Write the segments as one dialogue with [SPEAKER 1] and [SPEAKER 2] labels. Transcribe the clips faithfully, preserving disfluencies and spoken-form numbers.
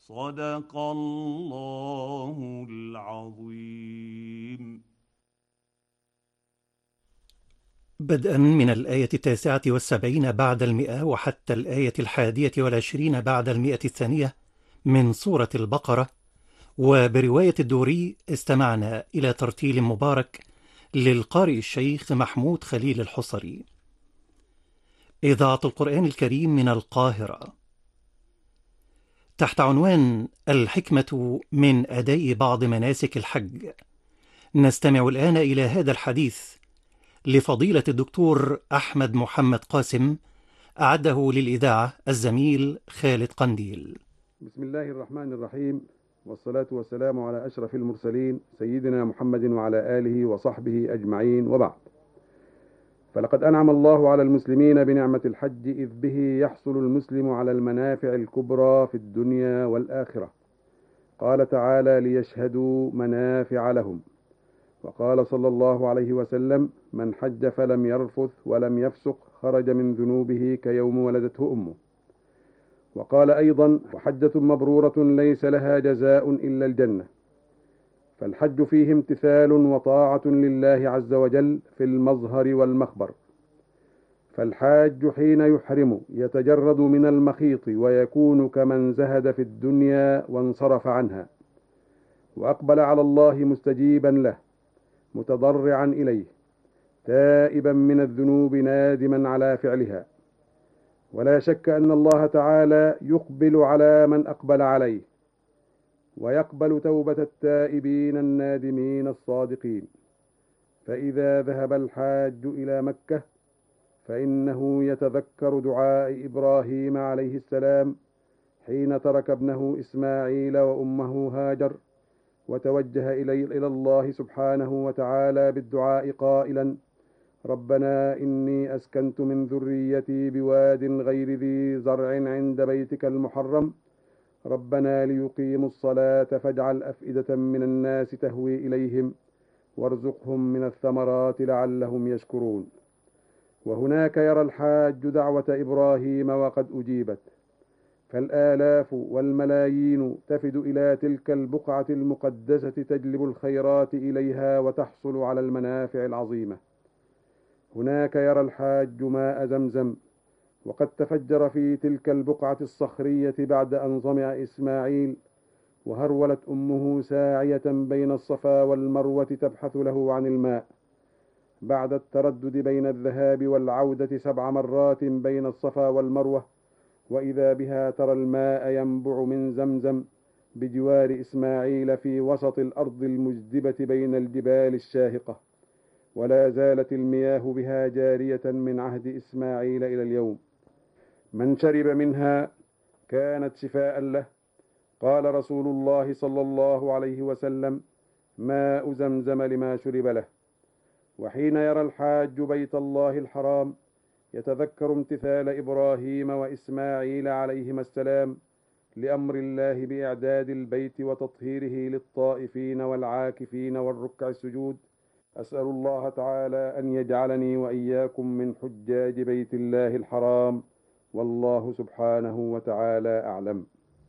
[SPEAKER 1] صدق الله العظيم.
[SPEAKER 2] بدءا من الآية التاسعة والسبعين بعد المئة وحتى الآية الحادية والعشرين بعد المئة الثانية من سورة البقرة، وبرواية الدوري استمعنا إلى ترتيل مبارك للقارئ الشيخ محمود خليل الحصري. إذاعة القرآن الكريم من القاهرة، تحت عنوان الحكمة من أداء بعض مناسك الحج، نستمع الآن إلى هذا الحديث لفضيلة الدكتور أحمد محمد قاسم، أعده للإذاعة الزميل خالد قنديل.
[SPEAKER 3] بسم الله الرحمن الرحيم، والصلاة والسلام على أشرف المرسلين سيدنا محمد وعلى آله وصحبه أجمعين، وبعد. فلقد أنعم الله على المسلمين بنعمة الحج، إذ به يحصل المسلم على المنافع الكبرى في الدنيا والآخرة. قال تعالى: ليشهدوا منافع لهم. وقال صلى الله عليه وسلم: من حج فلم يرفث ولم يفسق خرج من ذنوبه كيوم ولدته أمه. وقال أيضا: وحجة مبرورة ليس لها جزاء إلا الجنة. فالحج فيه امتثال وطاعة لله عز وجل في المظهر والمخبر. فالحاج حين يحرم يتجرد من المخيط ويكون كمن زهد في الدنيا وانصرف عنها، وأقبل على الله مستجيبا له متضرعا إليه، تائبا من الذنوب نادما على فعلها. ولا شك أن الله تعالى يقبل على من أقبل عليه، ويقبل توبة التائبين النادمين الصادقين. فإذا ذهب الحاج إلى مكة فإنه يتذكر دعاء إبراهيم عليه السلام حين ترك ابنه إسماعيل وأمه هاجر، وتوجه إلى الله سبحانه وتعالى بالدعاء قائلا: ربنا إني أسكنت من ذريتي بواد غير ذي زرع عند بيتك المحرم ربنا ليقيموا الصلاة فاجعل أفئدة من الناس تهوي إليهم وارزقهم من الثمرات لعلهم يشكرون. وهناك يرى الحاج دعوة إبراهيم وقد أجيبت، فالآلاف والملايين تفد إلى تلك البقعة المقدسة تجلب الخيرات إليها وتحصل على المنافع العظيمة. هناك يرى الحاج ماء زمزم، وقد تفجر في تلك البقعة الصخرية بعد أن ظمأ إسماعيل، وهرولت أمه ساعية بين الصفا والمروة تبحث له عن الماء، بعد التردد بين الذهاب والعودة سبع مرات بين الصفا والمروة، وإذا بها ترى الماء ينبع من زمزم بجوار إسماعيل في وسط الأرض المجدبة بين الجبال الشاهقة، ولا زالت المياه بها جارية من عهد إسماعيل إلى اليوم. من شرب منها كانت شفاء له. قال رسول الله صلى الله عليه وسلم: ماء زمزم لما شرب له. وحين يرى الحاج بيت الله الحرام يتذكر امتثال إبراهيم وإسماعيل عليهما السلام لأمر الله بإعداد البيت وتطهيره للطائفين والعاكفين والركع السجود. أسأل الله تعالى أن يجعلني وإياكم من حجاج بيت الله الحرام، والله سبحانه وتعالى أعلم.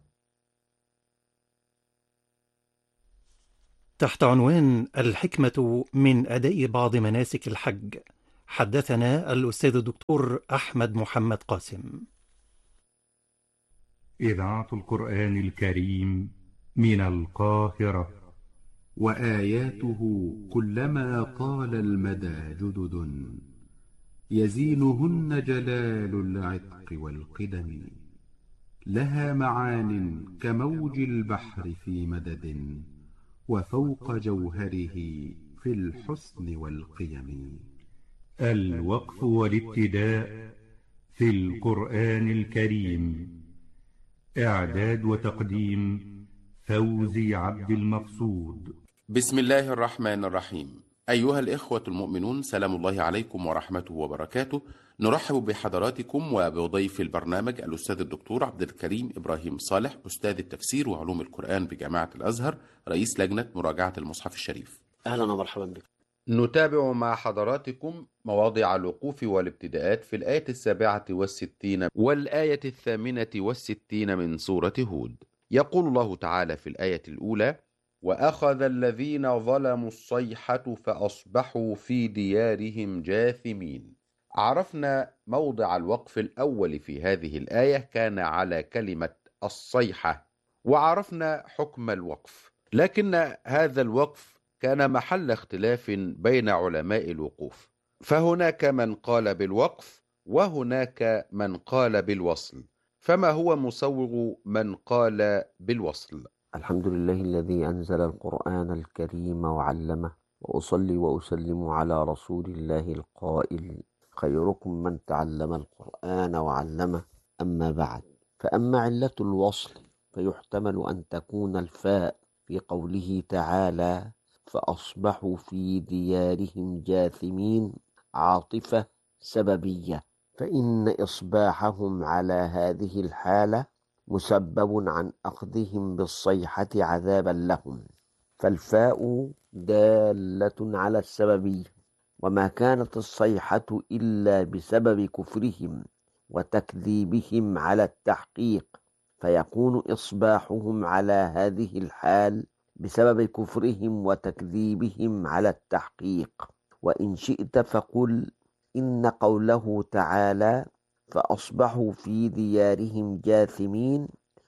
[SPEAKER 2] تحت عنوان الحكمة من أداء بعض مناسك الحج، حدثنا الأستاذ الدكتور أحمد محمد قاسم.
[SPEAKER 4] إذاعة القرآن الكريم من القاهرة، وآياته كلما طال المدى جدد، يزينهن جلال العتق والقدم، لها معان كموج البحر في مدد، وفوق جوهره في الحسن والقيم. الوقف والابتداء في القرآن الكريم، إعداد وتقديم فوزي عبد المقصود.
[SPEAKER 5] بسم الله الرحمن الرحيم. أيها الإخوة المؤمنون، سلام الله عليكم ورحمته وبركاته. نرحب بحضراتكم وبضيف البرنامج الأستاذ الدكتور عبد الكريم إبراهيم صالح، أستاذ التفسير وعلوم القرآن بجامعة الأزهر، رئيس لجنة مراجعة المصحف الشريف.
[SPEAKER 6] أهلا ومرحبا بكم.
[SPEAKER 5] نتابع مع حضراتكم مواضع الوقوف والابتداءات في الآية السابعة والستين والآية الثامنة والستين من سورة هود.
[SPEAKER 6] يقول الله تعالى في الآية الأولى: وأخذ الذين ظلموا الصيحة فأصبحوا في ديارهم جاثمين. عرفنا موضع الوقف الأول في هذه الآية كان على كلمة الصيحة، وعرفنا حكم الوقف، لكن هذا الوقف كان محل اختلاف بين علماء الوقوف، فهناك من قال بالوقف وهناك من قال بالوصل، فما هو مصوغ من قال بالوصل؟
[SPEAKER 7] الحمد لله الذي أنزل القرآن الكريم وعلمه، وأصلي وأسلم على رسول الله القائل: خيركم من تعلم القرآن وعلمه. أما بعد، فأما علة الوصل فيحتمل أن تكون الفاء في قوله تعالى: فأصبحوا في ديارهم جاثمين عاطفة سببية، فإن إصباحهم على هذه الحالة مسبب عن أخذهم بالصيحة عذابا لهم، فالفاء دالة على السببية، وما كانت الصيحة إلا بسبب كفرهم وتكذيبهم على التحقيق، فيكون إصباحهم على هذه الحال بسبب كفرهم وتكذيبهم على التحقيق. وإن شئت فقل إن قوله تعالى فأصبحوا في ديارهم جاثمين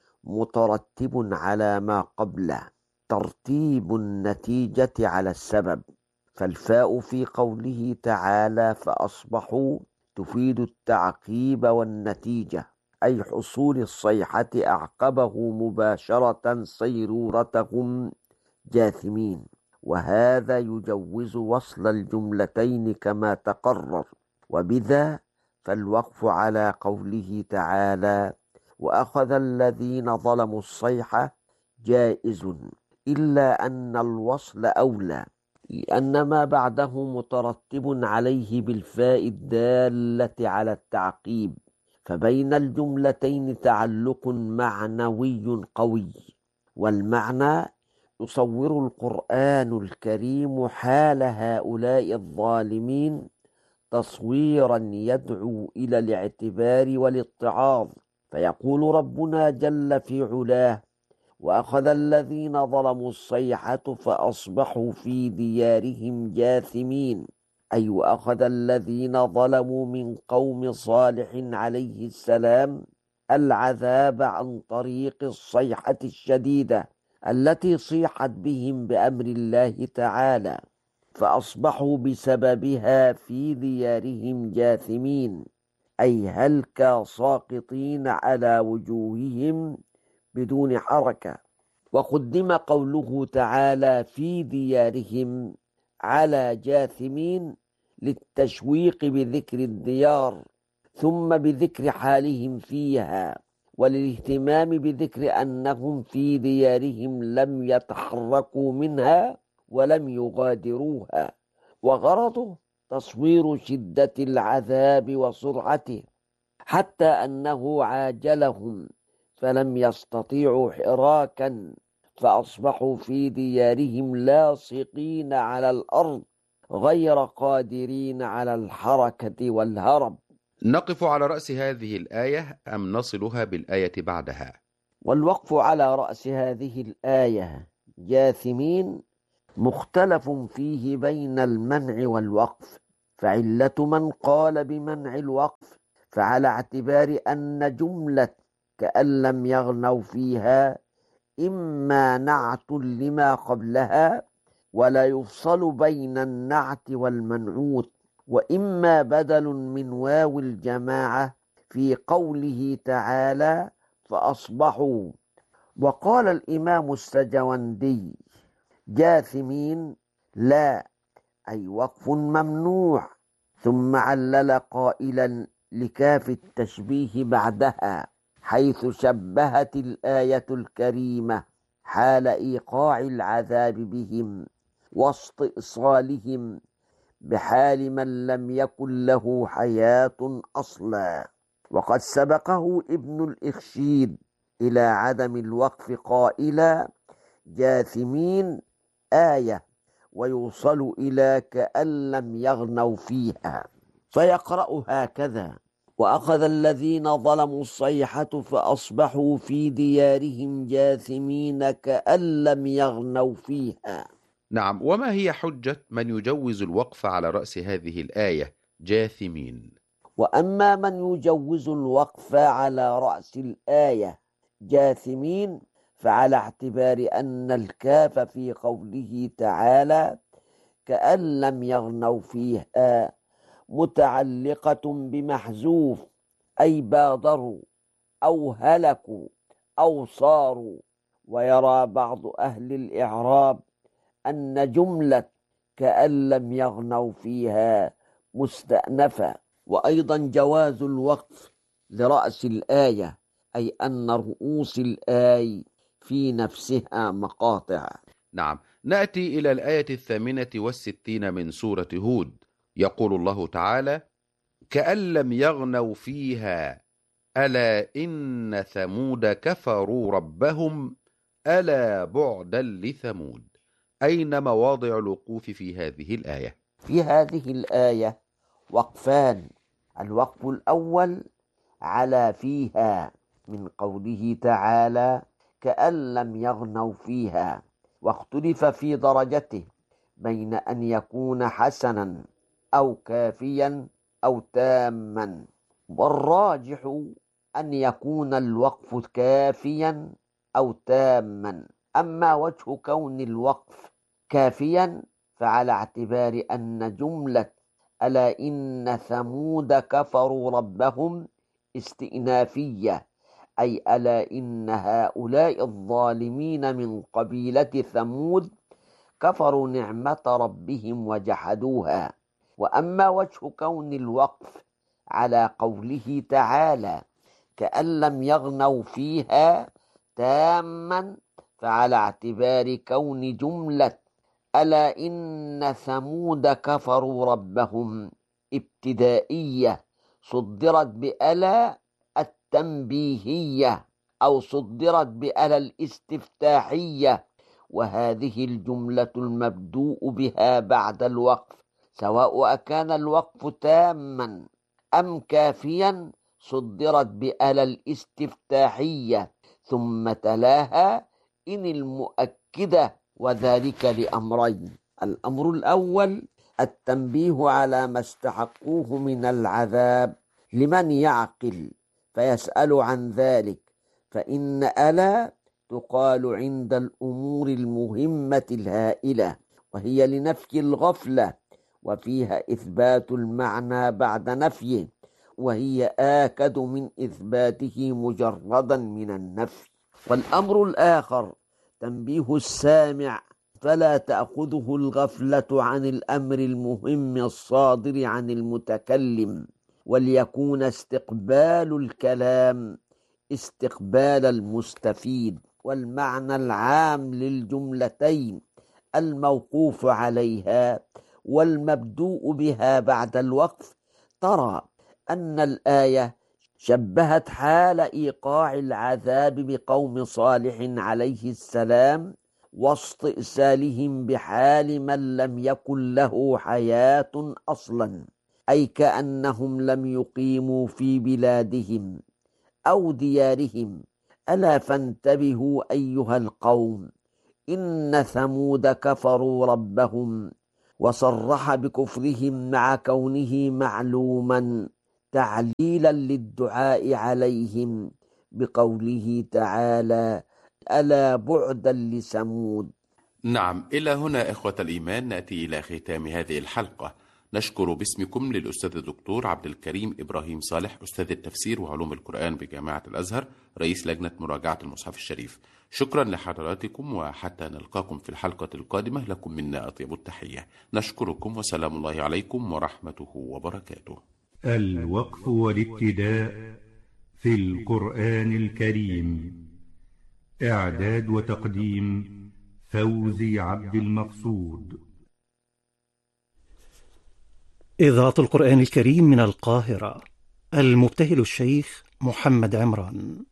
[SPEAKER 7] مترتب على ما قبله، ترتيب النتيجة على السبب، فالفاء في قوله تعالى فأصبحوا تفيد التعقيب والنتيجة، أي حصول الصيحة أعقبه مباشرة صيرورتهم جاثمين، وهذا يجوز وصل الجملتين كما تقرر، وبذا فالوقف على قوله تعالى وأخذ الذين ظلموا الصيحة جائز، إلا أن الوصل أولى، لأن ما بعده مترتب عليه بالفاء الدالة على التعقيب، فبين الجملتين تعلق معنوي قوي، والمعنى يصور القرآن الكريم حال هؤلاء الظالمين تصويرا يدعو إلى الاعتبار والاتعاظ، فيقول ربنا جل في علاه وأخذ الذين ظلموا الصيحة فأصبحوا في ديارهم جاثمين، أي وأخذ الذين ظلموا من قوم صالح عليه السلام العذاب عن طريق الصيحة الشديدة التي صيحت بهم بأمر الله تعالى، فأصبحوا بسببها في ديارهم جاثمين، أي هلكا ساقطين على وجوههم بدون حركة. وقدم قوله تعالى في ديارهم على جاثمين للتشويق بذكر الديار، ثم بذكر حالهم فيها، وللاهتمام بذكر أنهم في ديارهم لم يتحركوا منها ولم يغادروها، وغرضه تصوير شدة العذاب وسرعته، حتى أنه عاجلهم فلم يستطيعوا حراكا، فأصبحوا في ديارهم لاصقين على الأرض غير قادرين على الحركة والهرب.
[SPEAKER 6] نقف على رأس هذه الآية أم نصلها بالآية بعدها؟
[SPEAKER 7] والوقف على رأس هذه الآية جاثمين مختلف فيه بين المنع والوقف، فعلة من قال بمنع الوقف فعلى اعتبار أن جملة كأن لم يغنوا فيها إما نعت لما قبلها ولا يفصل بين النعت والمنعوت، وإما بدل من واو الجماعة في قوله تعالى فأصبحوا. وقال الإمام السجوندي جاثمين لا، أي وقف ممنوع، ثم علل قائلا لكاف التشبيه بعدها، حيث شبهت الآية الكريمة حال إيقاع العذاب بهم واستئصالهم بحال من لم يكن له حياة أصلا. وقد سبقه ابن الإخشيد إلى عدم الوقف قائلا جاثمين آية ويوصل إلى كأن لم يغنوا فيها، فيقرأ هكذا وأخذ الذين ظلموا الصيحة فأصبحوا في ديارهم جاثمين كأن لم يغنوا فيها.
[SPEAKER 6] نعم، وما هي حجة من يجوز الوقف على رأس هذه الآية جاثمين؟
[SPEAKER 7] وأما من يجوز الوقف على رأس الآية جاثمين فعلى اعتبار أن الكاف في قوله تعالى كأن لم يغنوا فيها متعلقة بمحذوف، أي بادروا أو هلكوا أو صاروا. ويرى بعض أهل الإعراب أن جملة كأن لم يغنوا فيها مستأنفة. وأيضا جواز الوقف لرأس الآية، أي أن رؤوس الآية في نفسها مقاطع.
[SPEAKER 6] نعم، نأتي إلى الآية الثامنة والستين من سورة هود. يقول الله تعالى كأن لم يغنوا فيها ألا إن ثمود كفروا ربهم ألا بعدا لثمود. أين مواضع الوقوف في هذه الآية؟
[SPEAKER 7] في هذه الآية وقفان. الوقف الأول على فيها من قوله تعالى كأن لم يغنوا فيها، واختلف في درجته بين أن يكون حسنا أو كافيا أو تاما، والراجح أن يكون الوقف كافيا أو تاما. أما وجه كون الوقف كافيا فعلى اعتبار أن جملة ألا إن ثمود كفروا ربهم استئنافية، أي ألا إن هؤلاء الظالمين من قبيلة ثمود كفروا نعمة ربهم وجحدوها. وأما وجه كون الوقف على قوله تعالى كأن لم يغنوا فيها تاما فعلى اعتبار كون جملة ألا إن ثمود كفروا ربهم ابتدائية صدرت بألا التنبيهية أو صدرت بألا الاستفتاحية، وهذه الجملة المبدوء بها بعد الوقف سواء أكان الوقف تاما أم كافيا صدرت بألا الاستفتاحية ثم تلاها إن المؤكدة، وذلك لأمرين. الأمر الأول التنبيه على ما استحقوه من العذاب لمن يعقل فيسأل عن ذلك، فإن ألا تقال عند الأمور المهمة الهائلة وهي لنفي الغفلة، وفيها إثبات المعنى بعد نفيه، وهي آكد من إثباته مجردا من النفي. والأمر الآخر تنبيه السامع فلا تأخذه الغفلة عن الأمر المهم الصادر عن المتكلم، وليكون استقبال الكلام استقبال المستفيد. والمعنى العام للجملتين الموقوف عليها والمبدوء بها بعد الوقف ترى أن الآية شبهت حال إيقاع العذاب بقوم صالح عليه السلام واستئصالهم بحال من لم يكن له حياة أصلا، أي كأنهم لم يقيموا في بلادهم أو ديارهم. ألا فانتبهوا أيها القوم إن ثمود كفروا ربهم، وصرح بكفرهم مع كونه معلوما تعليلا للدعاء عليهم بقوله تعالى ألا بعدا لثمود.
[SPEAKER 5] نعم، إلى هنا إخوة الإيمان نأتي إلى ختام هذه الحلقة. نشكر باسمكم للأستاذ الدكتور عبد الكريم إبراهيم صالح، أستاذ التفسير وعلوم القرآن بجامعة الأزهر، رئيس لجنة مراجعة المصحف الشريف. شكرا لحضراتكم، وحتى نلقاكم في الحلقة القادمة لكم منا أطيب التحية. نشكركم وسلام الله عليكم ورحمته وبركاته.
[SPEAKER 8] الوقف والابتداء في القرآن الكريم، إعداد وتقديم فوزي عبد المقصود.
[SPEAKER 2] إذاعة القرآن الكريم من القاهرة، المبتهل الشيخ محمد عمران.